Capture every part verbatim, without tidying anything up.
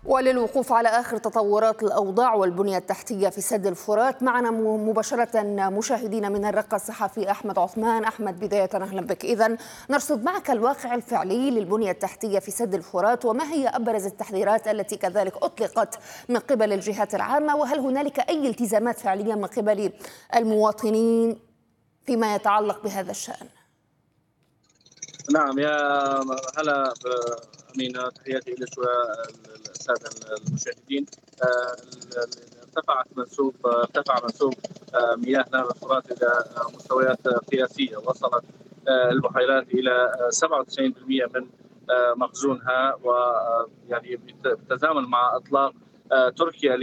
وللوقوف على آخر تطورات الأوضاع والبنية التحتية في سد الفرات، معنا مباشرة مشاهدين من الرقة الصحفي أحمد عثمان. أحمد، بداية أهلا بك. إذن نرصد معك الواقع الفعلي للبنية التحتية في سد الفرات، وما هي أبرز التحذيرات التي كذلك أطلقت من قبل الجهات العامة، وهل هنالك أي التزامات فعلية من قبل المواطنين فيما يتعلق بهذا الشأن؟ نعم، يا هلا أمينة، تحياتي لك والسادة المشاهدين. آه، ارتفعت منسوب ارتفع منسوب آه، مياه نهر الفرات إلى مستويات قياسية، وصلت آه، البحيرات إلى سبعة وتسعين بالمئة من آه، مخزونها، ويعني بالتزامن مع إطلاق آه، تركيا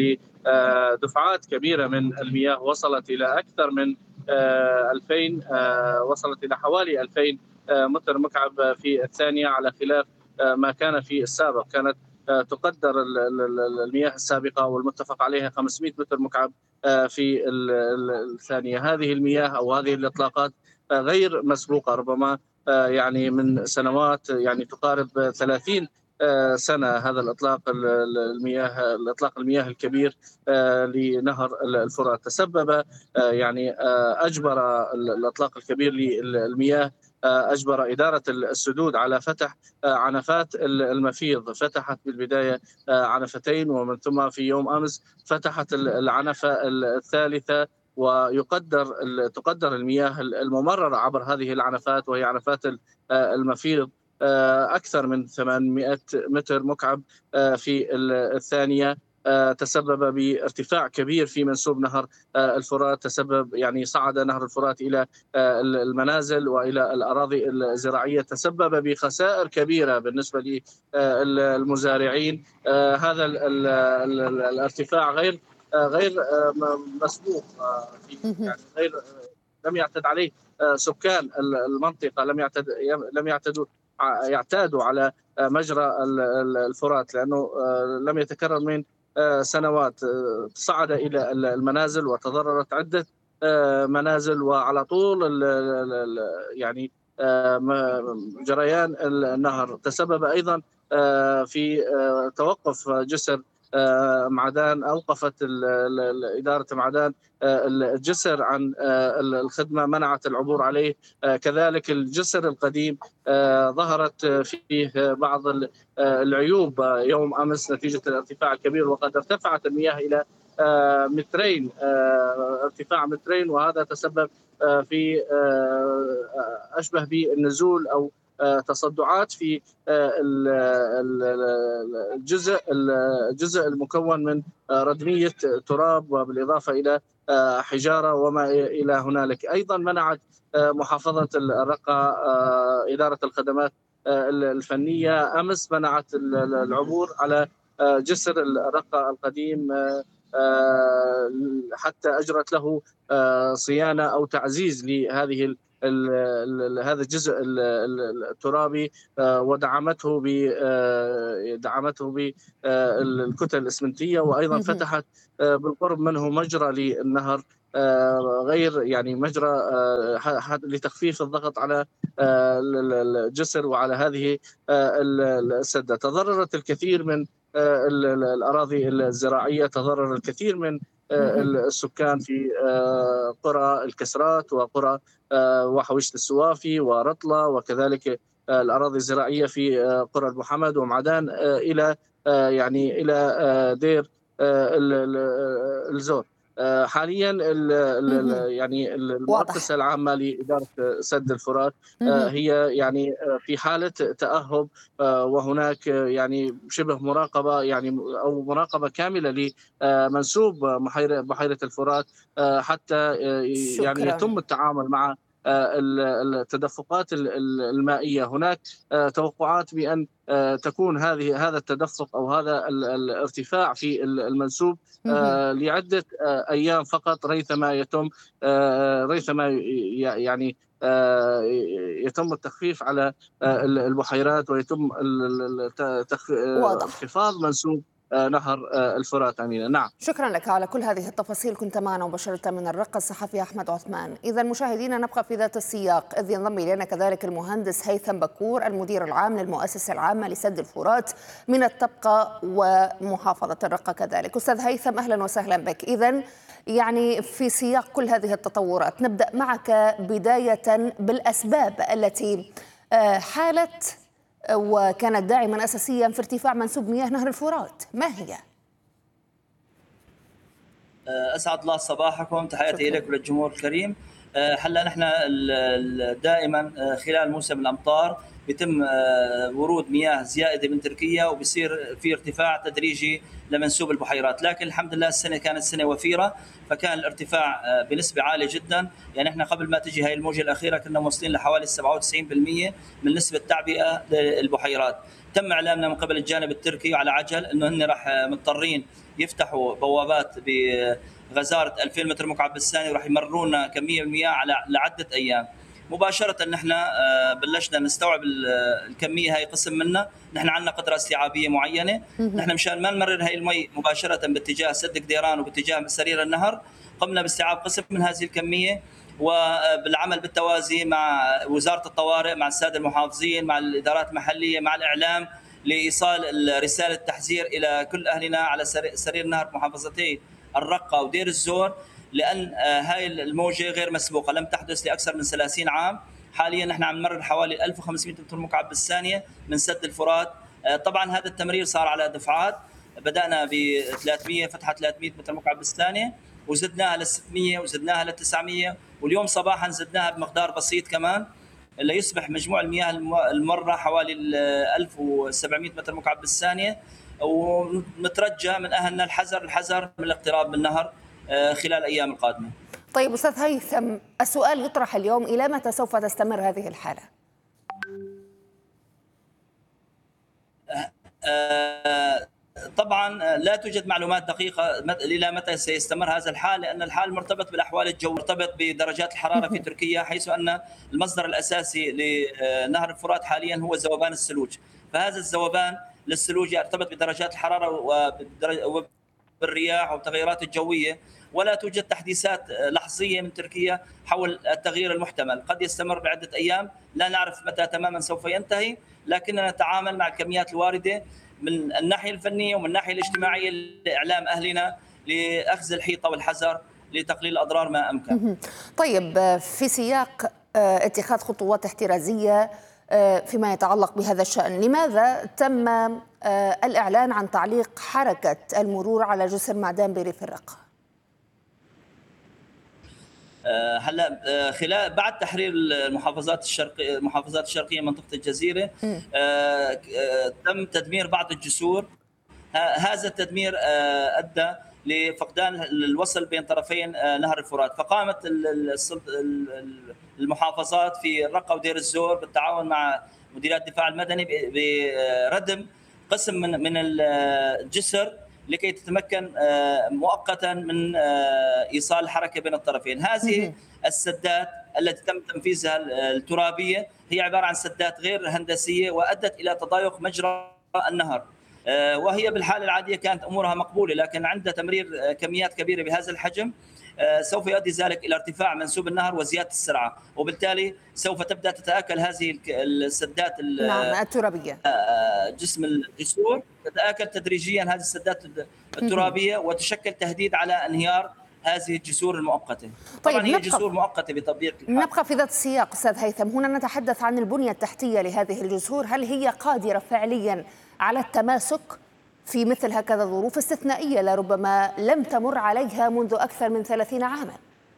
لدفعات كبيرة من المياه، وصلت إلى أكثر من آه، ألفين آه، وصلت إلى حوالي ألفين متر مكعب في الثانية، على خلاف ما كان في السابق. كانت تقدر المياه السابقة والمتفق عليها خمسمئة متر مكعب في الثانية. هذه المياه أو هذه الإطلاقات غير مسبوقة، ربما يعني من سنوات يعني تقارب ثلاثين سنة. هذا الإطلاق المياه الإطلاق المياه الكبير لنهر الفرات تسبب يعني أجبر الإطلاق الكبير للمياه أجبر إدارة السدود على فتح عنفات المفيض. فتحت بالبداية عنفتين، ومن ثم في يوم أمس فتحت العنفة الثالثة، ويقدر تقدر المياه الممررة عبر هذه العنفات، وهي عنفات المفيض، أكثر من ثمانمئة متر مكعب في الثانية. تسبب بارتفاع كبير في منسوب نهر الفرات، تسبب يعني صعد نهر الفرات إلى المنازل وإلى الأراضي الزراعية، تسبب بخسائر كبيرة بالنسبة للمزارعين. هذا الارتفاع غير غير مسبوق، يعني غير لم يعتد عليه سكان المنطقة، لم يعتد لم يعتدوا يعتادوا على مجرى الفرات، لأنه لم يتكرر من سنوات. صعد إلى المنازل وتضررت عدة منازل، وعلى طول يعني جريان النهر. تسبب أيضا في توقف جسر معدان. أوقفت إدارة معدان الجسر عن الخدمة، منعت العبور عليه. كذلك الجسر القديم ظهرت فيه بعض العيوب يوم أمس نتيجة الارتفاع الكبير، وقد ارتفعت المياه إلى مترين، ارتفاع مترين، وهذا تسبب في أشبه بالنزول أو تصدعات في الجزء الجزء المكون من ردمية تراب، وبالإضافة إلى حجارة وما إلى هنالك. أيضا منعت محافظة الرقة إدارة الخدمات الفنية أمس منعت العبور على جسر الرقة القديم، حتى أجرت له صيانة أو تعزيز لهذه هذا الجزء الترابي، ودعمته ب دعمته بالكتل الإسمنتية، وأيضا فتحت بالقرب منه مجرى للنهر، غير يعني مجرى لتخفيف الضغط على الجسر وعلى هذه السدة. تضررت الكثير من الأراضي الزراعية، تضرر الكثير من السكان في قرى الكسرات وقرى وحويشة السوافي ورطلة، وكذلك الأراضي الزراعية في قرى أبو حمد ومعدان إلى يعني إلى دير الزور. حاليا يعني المؤسسة العامة لإدارة سد الفرات هي يعني في حالة تأهب، وهناك يعني شبه مراقبة يعني أو مراقبة كاملة لمنسوب بحيرة الفرات، حتى يعني يتم التعامل مع التدفقات المائية. هناك توقعات بأن تكون هذه هذا التدفق أو هذا الارتفاع في المنسوب لعدة أيام فقط، ريثما يتم ريثما يعني يتم التخفيف على البحيرات، ويتم انخفاض منسوب نهر الفرات. أمينة. نعم. شكرا لك على كل هذه التفاصيل، كنت معنا مباشرة من الرقة الصحفي أحمد عثمان. إذا مشاهدينا نبقى في ذات السياق، إذ ينضم إلينا كذلك المهندس هيثم بكور المدير العام للمؤسسة العامة لسد الفرات من الطبقة ومحافظة الرقة كذلك. أستاذ هيثم أهلا وسهلا بك. إذا يعني في سياق كل هذه التطورات نبدأ معك بداية بالأسباب التي حالت وكانت داعما أساسيا في ارتفاع منسوب مياه نهر الفرات، ما هي؟ أسعد الله صباحكم، تحياتي لك وللجمهور الكريم. هلا نحن دائما خلال موسم الأمطار بيتم ورود مياه زائدة من تركيا وبصير في ارتفاع تدريجي لمنسوب البحيرات، لكن الحمد لله السنة كانت سنة وفيرة، فكان الارتفاع بنسبة عالية جدا. يعني احنا قبل ما تجي هاي الموجة الأخيرة كنا موصلين لحوالي سبعة وتسعين بالمئة من نسبة تعبئة للبحيرات. تم إعلامنا من قبل الجانب التركي على عجل إنه هن راح مضطرين يفتحوا بوابات بغزارة ألفين متر مكعب بالثانية وراح يمرونا كمية من المياه على لعدة أيام. مباشرة نحن بلشنا نستوعب الكمية هاي قسم منا، نحن عندنا قدرة استيعابية معينة، نحن مشان ما نمرر هاي المي مباشرة باتجاه سد قديران وباتجاه سرير النهر قمنا باستيعاب قسم من هذه الكمية، وبالعمل بالتوازي مع وزارة الطوارئ مع السادة المحافظين مع الإدارات المحلية مع الإعلام لإيصال رسالة تحذير إلى كل أهلنا على سرير النهر محافظتي الرقة ودير الزور، لأن هاي الموجة غير مسبوقة لم تحدث لأكثر من ثلاثين عام. حاليا نحن عم نمرر حوالي ألف وخمسمئة متر مكعب بالثانية من سد الفرات. طبعا هذا التمرير صار على دفعات، بدأنا ب ثلاثمئة فتحة ثلاثمئة متر مكعب بالثانية وزدناها ل ستمئة وزدناها ل تسعمئة واليوم صباحا زدناها بمقدار بسيط كمان ليصبح مجموع المياه المرة حوالي ألف وسبعمئة متر مكعب بالثانية. ونترجى من أهلنا الحذر الحذر من الاقتراب من النهر خلال الأيام القادمة. طيب أستاذ هيثم، السؤال يطرح اليوم، إلى متى سوف تستمر هذه الحالة؟ طبعا لا توجد معلومات دقيقة إلى متى سيستمر هذا الحال، لأن الحال مرتبط بالأحوال الجوية، مرتبط بدرجات الحرارة في تركيا، حيث أن المصدر الأساسي لنهر الفرات حاليا هو ذوبان الثلوج، فهذا الذوبان للثلوج يرتبط بدرجات الحرارة وبالرياح والتغيرات الجوية، ولا توجد تحديثات لحظية من تركيا حول التغيير المحتمل، قد يستمر بعدة أيام، لا نعرف متى تماما سوف ينتهي، لكننا نتعامل مع الكميات الواردة من الناحية الفنية ومن الناحية الاجتماعية لإعلام أهلنا لأخذ الحيطة والحذر لتقليل الأضرار ما أمكن. طيب، في سياق اتخاذ خطوات احترازية فيما يتعلق بهذا الشأن، لماذا تم الإعلان عن تعليق حركة المرور على جسر معدان بريف الرقة؟ هلا خلال بعد تحرير المحافظات الشرقيه المحافظات الشرقيه منطقه الجزيره تم تدمير بعض الجسور. هذا التدمير ادى لفقدان الوصل بين طرفين نهر الفرات، فقامت المحافظات في الرقه ودير الزور بالتعاون مع مديريات الدفاع المدني بردم قسم من من الجسر لكي تتمكن مؤقتا من ايصال الحركه بين الطرفين. هذه السدات التي تم تنفيذها الترابيه هي عباره عن سدات غير هندسيه وادت الى تضايق مجرى النهر، وهي بالحاله العاديه كانت امورها مقبوله، لكن عند تمرير كميات كبيره بهذا الحجم سوف يؤدي ذلك الى ارتفاع منسوب النهر وزياده السرعه، وبالتالي سوف تبدا تتاكل هذه السدات نعم الترابيه جسم الجسور، تتاكل تدريجيا هذه السدات الترابيه وتشكل تهديد على انهيار هذه الجسور المؤقته. طبعا طيب هي جسور مؤقته بطبيعه الحال. نبقى في ذات السياق استاذ هيثم، هنا نتحدث عن البنيه التحتيه لهذه الجسور، هل هي قادره فعليا على التماسك في مثل هكذا ظروف استثنائيه لربما لم تمر عليها منذ اكثر من ثلاثين عاما؟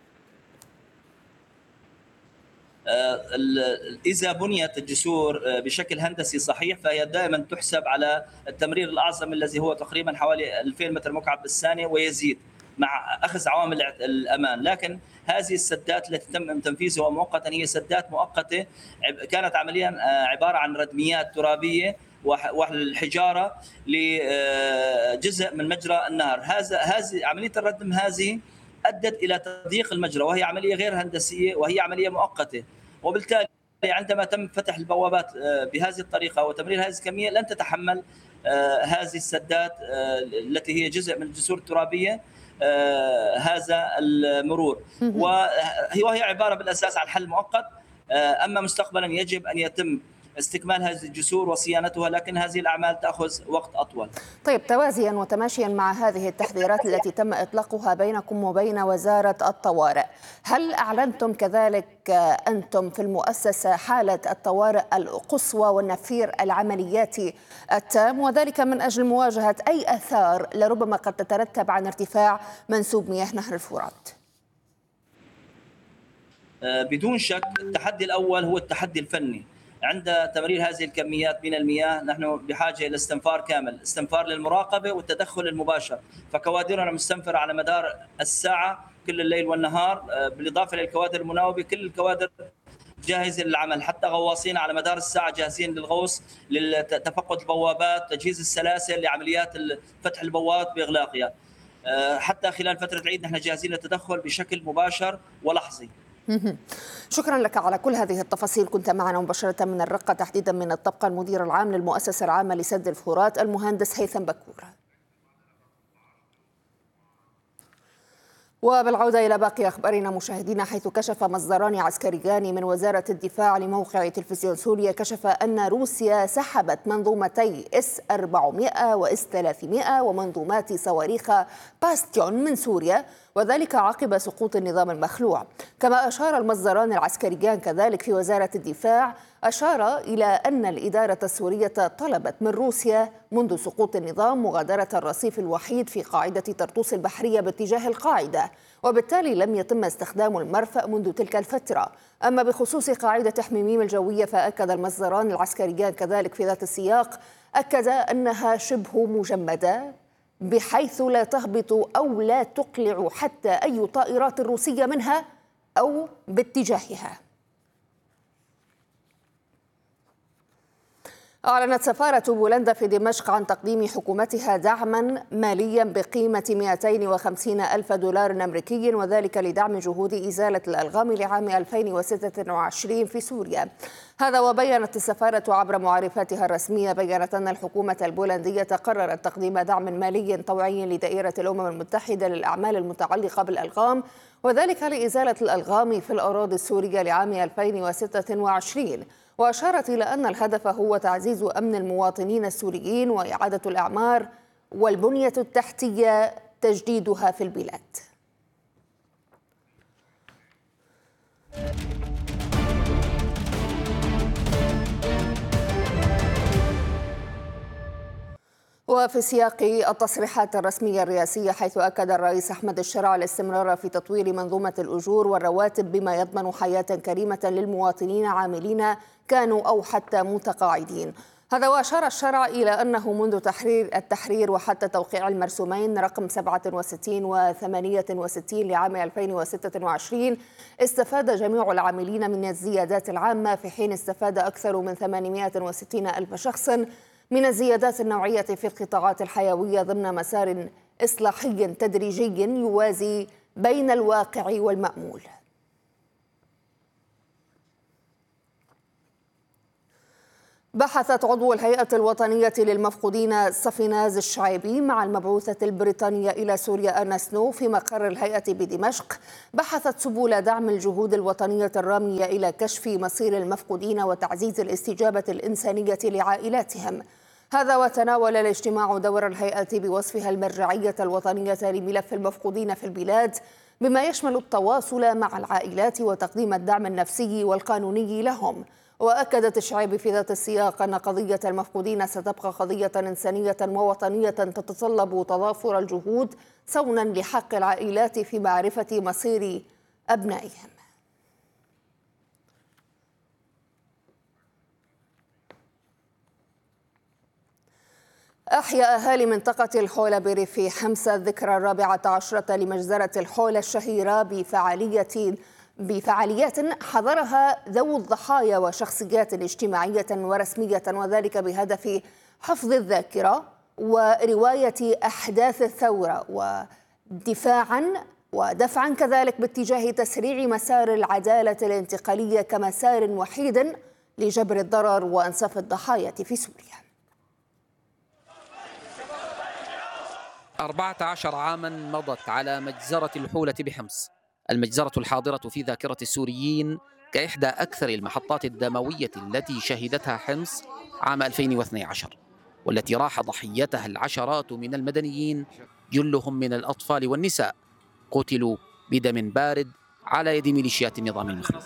إذا بنيت الجسور بشكل هندسي صحيح فهي دائما تحسب على التمرير الأعظم الذي هو تقريبا حوالي ألفين متر مكعب بالثانية ويزيد مع أخذ عوامل الأمان، لكن هذه السدات التي تم تنفيذها مؤقتا هي سدات مؤقتة، كانت عمليا عبارة عن ردميات ترابية والحجارة لجزء من مجرى النهر. هذا هذه عملية الردم هذه أدت إلى تضييق المجرى، وهي عملية غير هندسية وهي عملية مؤقتة، وبالتالي عندما تم فتح البوابات بهذه الطريقة وتمرير هذه الكمية لن تتحمل هذه السدات التي هي جزء من الجسور الترابية هذا المرور، وهي عبارة بالأساس عن حل مؤقت. أما مستقبلا يجب أن يتم استكمال هذه الجسور وصيانتها، لكن هذه الأعمال تأخذ وقت أطول. طيب، توازيا وتماشيا مع هذه التحذيرات التي تم إطلاقها بينكم وبين وزارة الطوارئ، هل أعلنتم كذلك أنتم في المؤسسة حالة الطوارئ القصوى والنفير العملياتي التام، وذلك من أجل مواجهة أي آثار لربما قد تترتب عن ارتفاع منسوب مياه نهر الفرات؟ بدون شك التحدي الأول هو التحدي الفني. عند تمرير هذه الكميات من المياه نحن بحاجة إلى استنفار كامل، استنفار للمراقبة والتدخل المباشر، فكوادرنا مستنفرة على مدار الساعة كل الليل والنهار، بالإضافة للكوادر المناوبة كل الكوادر جاهزة للعمل، حتى غواصين على مدار الساعة جاهزين للغوص، لتفقد البوابات، تجهيز السلاسل لعمليات فتح البوابات بإغلاقها. حتى خلال فترة العيد نحن جاهزين للتدخل بشكل مباشر ولحظي. شكرا لك على كل هذه التفاصيل. كنت معنا مباشرة من الرقة، تحديدا من الطبقة، المدير العام للمؤسسة العامة لسد الفرات المهندس هيثم بكور. وبالعودة إلى باقي أخبارنا مشاهدينا، حيث كشف مصدران عسكريان من وزارة الدفاع لموقع تلفزيون سوريا كشف أن روسيا سحبت منظومتي إس أربعمائة وإس ثلاثمائة ومنظومات صواريخ باستيون من سوريا، وذلك عقب سقوط النظام المخلوع. كما أشار المصدران العسكريان كذلك في وزارة الدفاع أشار إلى أن الإدارة السورية طلبت من روسيا منذ سقوط النظام مغادرة الرصيف الوحيد في قاعدة طرطوس البحرية باتجاه القاعدة، وبالتالي لم يتم استخدام المرفأ منذ تلك الفترة. أما بخصوص قاعدة حميميم الجوية فأكد المصدران العسكريان كذلك في ذات السياق أكد أنها شبه مجمدة، بحيث لا تهبط أو لا تقلع حتى أي طائرات روسية منها أو باتجاهها. أعلنت سفارة بولندا في دمشق عن تقديم حكومتها دعما ماليا بقيمة مئتين وخمسين ألف دولار أمريكي، وذلك لدعم جهود إزالة الألغام لعام ألفين وستة وعشرين في سوريا. هذا وبيّنت السفارة عبر معرفاتها الرسمية بيّنت أن الحكومة البولندية قررت تقديم دعم مالي طوعي لدائرة الأمم المتحدة للأعمال المتعلقة بالألغام، وذلك لإزالة الألغام في الأراضي السورية لعام ألفين وستة وعشرين. وأشارت إلى أن الهدف هو تعزيز أمن المواطنين السوريين وإعادة الأعمار والبنية التحتية تجديدها في البلاد. وفي سياق التصريحات الرسمية الرئاسية، حيث أكد الرئيس أحمد الشرع الاستمرار في تطوير منظومة الأجور والرواتب بما يضمن حياة كريمة للمواطنين عاملين كانوا أو حتى متقاعدين. هذا وأشار الشرع إلى أنه منذ تحرير التحرير وحتى توقيع المرسومين رقم سبعة وستين وثمانية وستين لعام ألفين وستة وعشرين استفاد جميع العاملين من الزيادات العامة، في حين استفاد أكثر من ثمانمائة وستين ألف شخص من الزيادات النوعية في القطاعات الحيوية ضمن مسار إصلاحي تدريجي يوازي بين الواقع والمأمول. بحثت عضو الهيئة الوطنية للمفقودين صفيناز الشعيبي مع المبعوثة البريطانية إلى سوريا أنا سنو في مقر الهيئة بدمشق، بحثت سبل دعم الجهود الوطنية الرامية إلى كشف مصير المفقودين وتعزيز الاستجابة الإنسانية لعائلاتهم. هذا وتناول الاجتماع دور الهيئة بوصفها المرجعية الوطنية لملف المفقودين في البلاد، بما يشمل التواصل مع العائلات وتقديم الدعم النفسي والقانوني لهم. وأكدت الشعيبي في ذات السياق أن قضية المفقودين ستبقى قضية إنسانية ووطنية تتطلب تضافر الجهود صونا لحق العائلات في معرفة مصير أبنائهم. أحيا أهالي منطقة الحولة بريف حمص الذكرى الرابعة عشرة لمجزرة الحولة الشهيرة بفعالية بفعاليات حضرها ذوو الضحايا وشخصيات اجتماعية ورسمية، وذلك بهدف حفظ الذاكرة ورواية أحداث الثورة ودفاعا ودفعا كذلك باتجاه تسريع مسار العدالة الانتقالية كمسار وحيد لجبر الضرر وإنصاف الضحايا في سوريا. أربعة عشر عاما مضت على مجزرة الحولة بحمص، المجزرة الحاضرة في ذاكرة السوريين كإحدى أكثر المحطات الدموية التي شهدتها حمص عام ألفين واثني عشر، والتي راح ضحيتها العشرات من المدنيين جلهم من الأطفال والنساء، قتلوا بدم بارد على يد ميليشيات النظام المخلوع.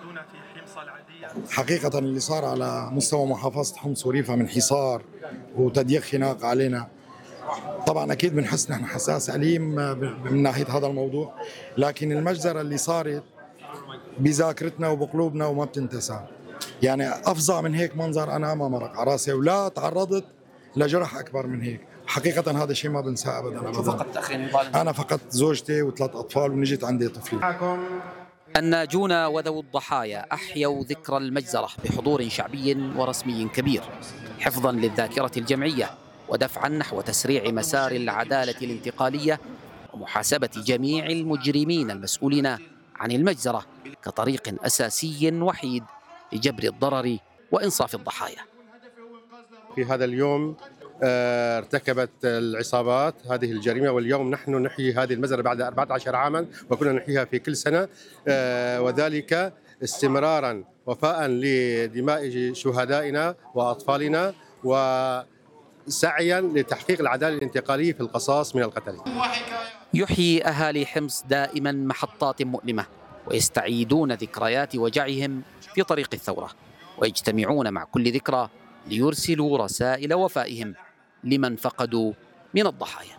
حقيقة اللي صار على مستوى محافظة حمص وريفها من حصار وتضييق خناق علينا، طبعا أكيد بنحس نحن حساس أليم من ناحية هذا الموضوع، لكن المجزرة اللي صارت بذاكرتنا وبقلوبنا وما بتنتسى. يعني أفظع من هيك منظر أنا ما مرق على راسي، ولا تعرضت لجرح أكبر من هيك. حقيقة هذا الشيء ما بنساه أبدا. شو فقدت أخي نضال؟ أنا فقدت زوجتي وثلاث أطفال ونجت عندي طفل. الناجون وذوي الضحايا أحيوا ذكرى المجزرة بحضور شعبي ورسمي كبير، حفظا للذاكرة الجمعية ودفعا نحو تسريع مسار العدالة الانتقالية ومحاسبة جميع المجرمين المسؤولين عن المجزرة كطريق أساسي وحيد لجبر الضرر وإنصاف الضحايا. في هذا اليوم ارتكبت العصابات هذه الجريمة، واليوم نحن نحيي هذه المجزرة بعد أربعة عشر عاما، وكنا نحييها في كل سنة، وذلك استمرارا وفاء لدماء شهدائنا وأطفالنا وسعيا لتحقيق العدالة الانتقالية في القصاص من القتل. يحيي أهالي حمص دائما محطات مؤلمة، ويستعيدون ذكريات وجعهم في طريق الثورة، ويجتمعون مع كل ذكرى ليرسلوا رسائل وفائهم لمن فقدوا من الضحايا.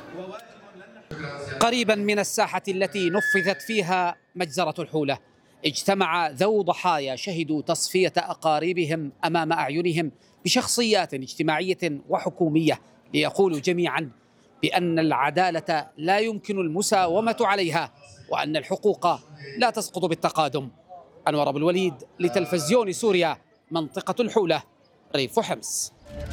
قريبا من الساحة التي نفذت فيها مجزرة الحولة اجتمع ذو ضحايا شهدوا تصفية أقاربهم أمام أعينهم بشخصيات اجتماعية وحكومية ليقولوا جميعا بأن العدالة لا يمكن المساومة عليها، وأن الحقوق لا تسقط بالتقادم. أنور أبو الوليد لتلفزيون سوريا، منطقة الحولة، ريف حمص.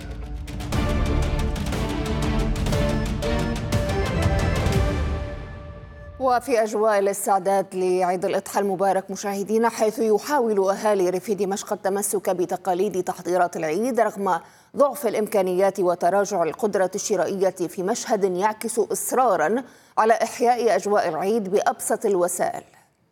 وفي أجواء الاستعداد لعيد الأضحى المبارك مشاهدينا، حيث يحاول أهالي ريف دمشق التمسك بتقاليد تحضيرات العيد رغم ضعف الإمكانيات وتراجع القدرة الشرائية، في مشهد يعكس إصرارا على إحياء أجواء العيد بأبسط الوسائل.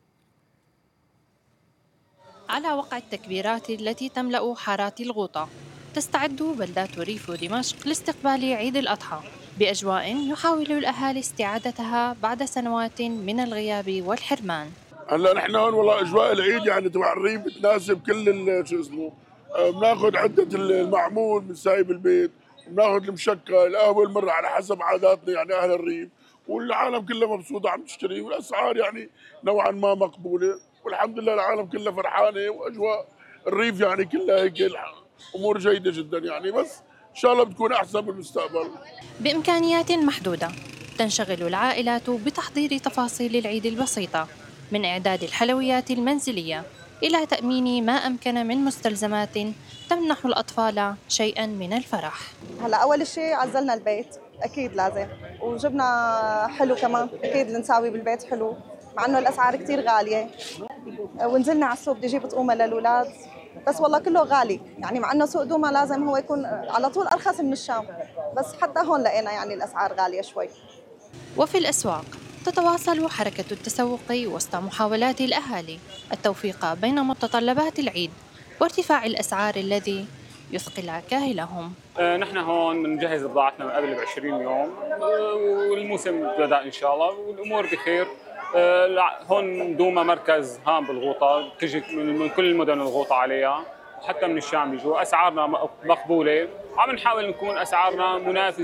على وقع التكبيرات التي تملأ حارات الغوطة، تستعد بلدات ريف دمشق لاستقبال عيد الأضحى بأجواء يحاول الأهالي استعادتها بعد سنوات من الغياب والحرمان. هلا نحن هون والله أجواء العيد يعني تبع الريف بتناسب كل شو اسمه، بناخذ عدة المعمول من سايب البيت، بناخذ المشكل، القهوة المرة على حسب عاداتنا يعني أهل الريف، والعالم كلها مبسوطة عم تشتري، والأسعار يعني نوعا ما مقبولة، والحمد لله العالم كلها فرحانة، وأجواء الريف يعني كلها هيك أمور جيدة جدا يعني، بس إن شاء الله بتكون أحسن بالمستقبل. بإمكانيات محدودة تنشغل العائلات بتحضير تفاصيل العيد البسيطة، من إعداد الحلويات المنزلية إلى تأمين ما أمكن من مستلزمات تمنح الأطفال شيئا من الفرح. هلا أول شيء عزلنا البيت أكيد لازم، وجبنا حلو كمان أكيد اللي نساوي بالبيت حلو، مع إنه الأسعار كتير غالية، ونزلنا على السوق بدي أجيب طقومة للأولاد، بس والله كله غالي يعني، مع إنه سوق دوما لازم هو يكون على طول أرخص من الشام، بس حتى هون لقينا يعني الأسعار غالية شوي. وفي الأسواق تتواصل حركة التسوق وسط محاولات الأهالي التوفيق بين متطلبات العيد وارتفاع الأسعار الذي يثقل كاهلهم. نحن هون بنجهز بضاعتنا من قبل بعشرين يوم، والموسم بدأ إن شاء الله والأمور بخير. هون دوما مركز هام بالغوطة، تجي من كل المدن الغوطة عليها، وحتى من الشام بيجوا. أسعارنا مقبولة، عم نحاول نكون أسعارنا منافسة